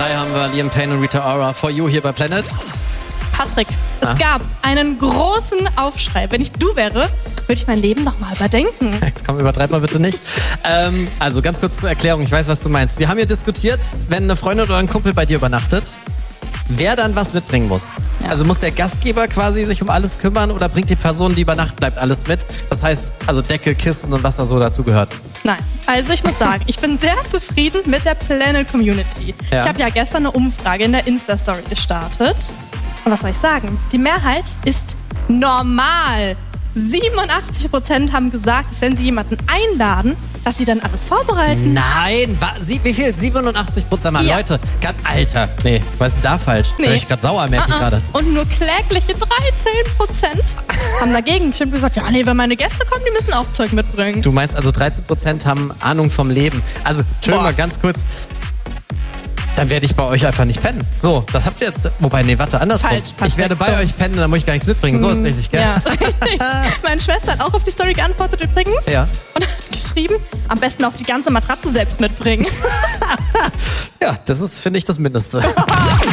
3 haben wir Liam Payne und Rita Ora. For You hier bei Planet. Patrick, es gab einen großen Aufschrei. Wenn ich du wäre, würde ich mein Leben nochmal überdenken. Jetzt komm, übertreib mal bitte nicht. Also ganz kurz zur Erklärung, ich weiß, was du meinst. Wir haben hier diskutiert, wenn eine Freundin oder ein Kumpel bei dir übernachtet, wer dann was mitbringen muss. Ja. Also muss der Gastgeber quasi sich um alles kümmern oder bringt die Person, die über Nacht bleibt, alles mit? Das heißt, also Decke, Kissen und was da so dazu gehört. Nein, also ich muss sagen, ich bin sehr zufrieden mit der Planet Community. Ja. Ich habe ja gestern eine Umfrage in der Insta-Story gestartet. Und was soll ich sagen? Die Mehrheit ist normal. 87% haben gesagt, dass wenn sie jemanden einladen, dass sie dann alles vorbereiten. Nein, wie viel? 87% mal Ja. Leute. Alter, nee, was ist denn da falsch? Nee. Bin ich gerade sauer, merke ich gerade. Und nur klägliche 13% haben dagegen gestimmt und gesagt, ja nee, wenn meine Gäste kommen, die müssen auch Zeug mitbringen. Du meinst also 13% haben Ahnung vom Leben. Also, Entschuldigung mal ganz kurz. Dann werde ich bei euch einfach nicht pennen. So, das habt ihr jetzt. Wobei, nee, warte, andersrum. Falsch, ich werde bei euch pennen, dann muss ich gar nichts mitbringen. So ist richtig, gell? Ja, richtig. Meine Schwester hat auch auf die Story geantwortet übrigens. Ja. Und hat geschrieben, am besten auch die ganze Matratze selbst mitbringen. Ja, das ist, finde ich, das Mindeste.